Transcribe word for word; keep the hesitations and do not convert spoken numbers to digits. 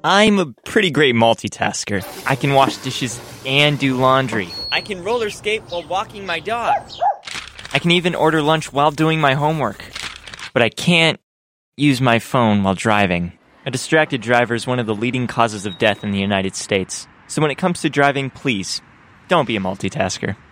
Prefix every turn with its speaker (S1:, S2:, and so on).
S1: I'm a pretty great multitasker. I can wash dishes and do laundry.
S2: I can roller skate while walking my dog.
S1: I can even order lunch while doing my homework. But I can't use my phone while driving. A distracted driver is one of the leading causes of death in the United States. So when it comes to driving, please, don't be a multitasker.